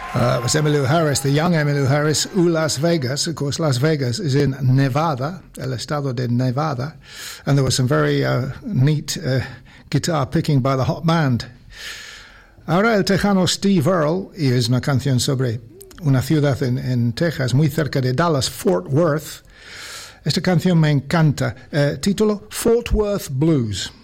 Was Emmylou Harris, the young Emmylou Harris, Las Vegas. Of course, Las Vegas is in Nevada, el estado de Nevada, and there was some very neat guitar picking by the hot band. Ahora el tejano Steve Earle, y es una canción sobre una ciudad en Texas, muy cerca de Dallas, Fort Worth. Esta canción me encanta. Título, Fort Worth Blues.